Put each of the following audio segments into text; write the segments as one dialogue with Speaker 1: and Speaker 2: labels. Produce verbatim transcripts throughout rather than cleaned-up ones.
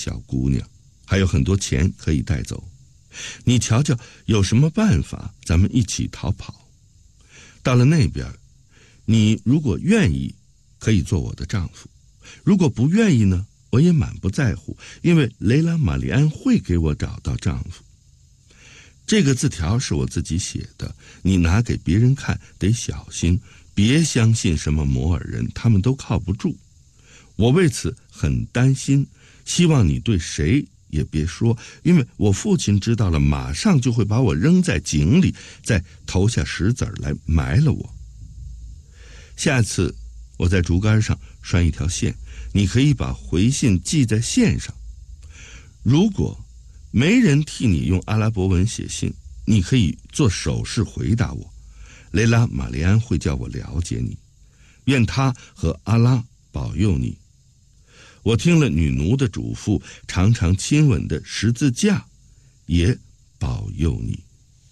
Speaker 1: 小姑娘，还有很多钱可以带走。你瞧瞧有什么办法，咱们一起逃跑。到了那边，你如果愿意，可以做我的丈夫；如果不愿意呢，我也满不在乎，因为雷拉玛丽安会给我找到丈夫。这个字条是我自己写的，你拿给别人看得小心，别相信什么摩尔人，他们都靠不住。我为此很担心，希望你对谁也别说，因为我父亲知道了，马上就会把我扔在井里，再投下石子来埋了我。下次我在竹竿上拴一条线，你可以把回信系在线上。如果没人替你用阿拉伯文写信，你可以做手势回答我。雷拉玛丽安会叫我了解你，愿他和阿拉保佑你。我听了女奴的嘱咐，常常亲吻的十字架也保佑你。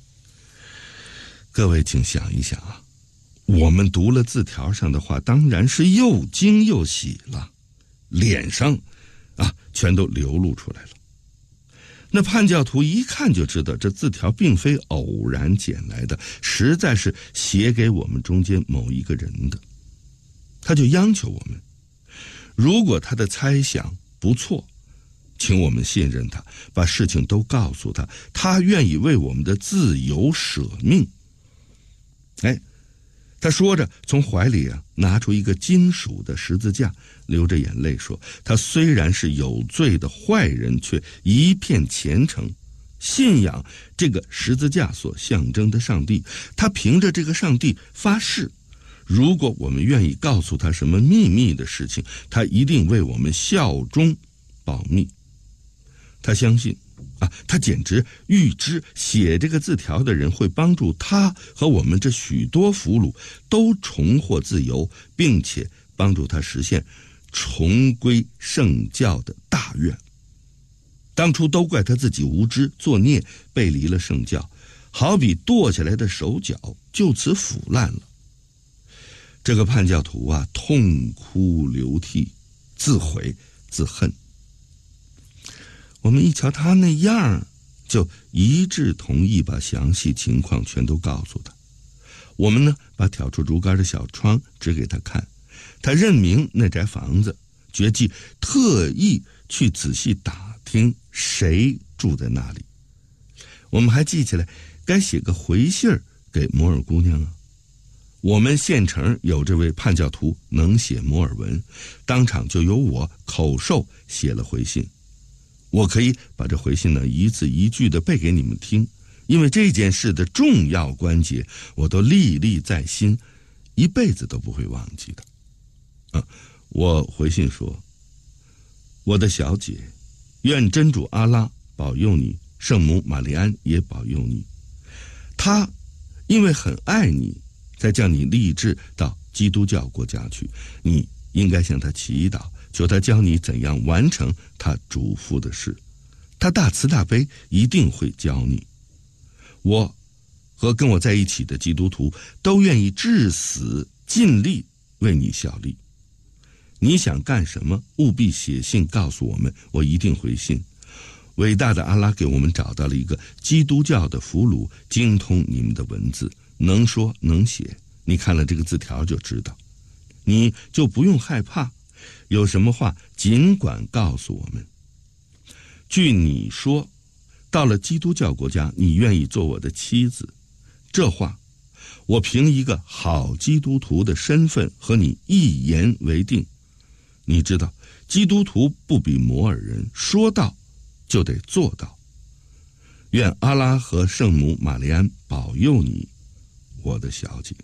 Speaker 1: 各位请想一想啊，我们读了字条上的话，当然是又惊又喜了，脸上啊全都流露出来了。那叛教徒一看就知道这字条并非偶然捡来的，实在是写给我们中间某一个人的。他就央求我们，如果他的猜想不错，请我们信任他，把事情都告诉他，他愿意为我们的自由舍命。哎，他说着从怀里啊拿出一个金属的十字架，流着眼泪说，他虽然是有罪的坏人，却一片虔诚，信仰这个十字架所象征的上帝。他凭着这个上帝发誓，如果我们愿意告诉他什么秘密的事情，他一定为我们效忠保密。他相信啊，他简直预知写这个字条的人会帮助他和我们这许多俘虏都重获自由，并且帮助他实现重归圣教的大愿。当初都怪他自己无知作孽，背离了圣教，好比剁下来的手脚就此腐烂了。这个叛教徒啊，痛哭流涕，自悔自恨。我们一瞧他那样，就一致同意把详细情况全都告诉他。我们呢，把挑出竹竿的小窗指给他看，他认明那宅房子，决计特意去仔细打听谁住在那里。我们还记起来该写个回信给摩尔姑娘啊。我们县城有这位叛教徒能写摩尔文，当场就由我口授写了回信。我可以把这回信呢一字一句的背给你们听，因为这件事的重要关节我都历历在心，一辈子都不会忘记的。啊，我回信说，我的小姐，愿真主阿拉保佑你，圣母玛丽安也保佑你。他因为很爱你，才叫你立志到基督教国家去，你应该向他祈祷，求他教你怎样完成他嘱咐的事，他大慈大悲，一定会教你。我和跟我在一起的基督徒都愿意至死尽力为你效力。你想干什么，务必写信告诉我们，我一定回信。伟大的阿拉给我们找到了一个基督教的俘虏，精通你们的文字，能说能写，你看了这个字条就知道，你就不用害怕，有什么话尽管告诉我们。据你说，到了基督教国家，你愿意做我的妻子，这话我凭一个好基督徒的身份和你一言为定。你知道，基督徒不比摩尔人，说到就得做到。愿阿拉和圣母玛丽安保佑你，我的小姐。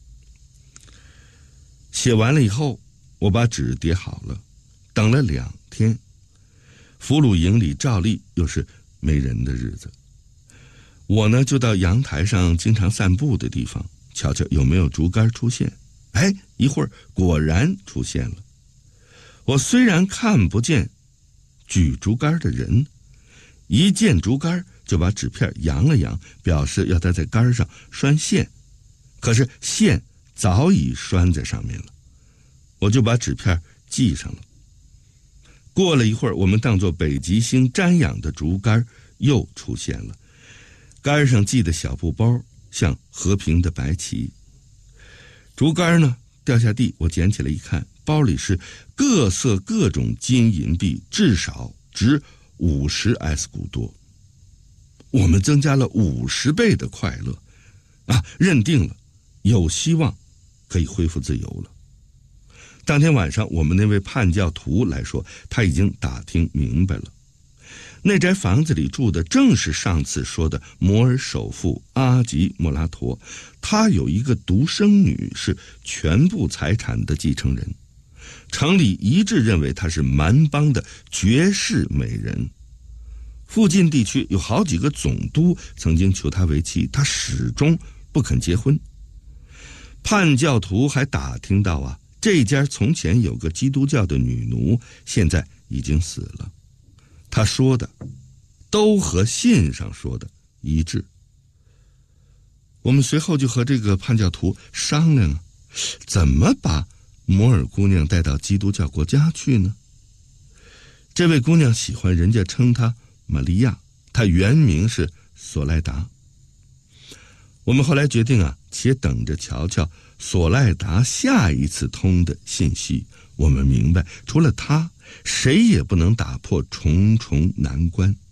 Speaker 1: 写完了以后，我把纸叠好了，等了两天，俘虏营里照例又是没人的日子。我呢就到阳台上经常散步的地方，瞧瞧有没有竹竿出现。哎，一会儿果然出现了。我虽然看不见举竹竿的人，一见竹竿就把纸片扬了扬，表示要他在竿上拴线，可是线早已拴在上面了，我就把纸片系上了。 过了一会儿，我们当作北极星瞻仰的竹竿又出现了，杆上系的小布包像和平的白旗。竹竿呢掉下地，我捡起来一看，包里是各色各种金银币，至少值五十 S 古多。我们增加了五十倍的快乐啊！认定了有希望可以恢复自由了。当天晚上，我们那位叛教徒来说，他已经打听明白了，那宅房子里住的正是上次说的摩尔首富阿吉莫拉陀，他有一个独生女，是全部财产的继承人。城里一致认为她是蛮邦的绝世美人，附近地区有好几个总督曾经求她为妻，她始终不肯结婚。叛教徒还打听到啊，这家从前有个基督教的女奴，现在已经死了。他说的都和信上说的一致。我们随后就和这个叛教徒商量啊，怎么把摩尔姑娘带到基督教国家去呢？这位姑娘喜欢人家称她玛利亚，她原名是索赖达。我们后来决定啊，且等着瞧瞧索赖达下一次通的信息。我们明白，除了她，谁也不能打破重重难关。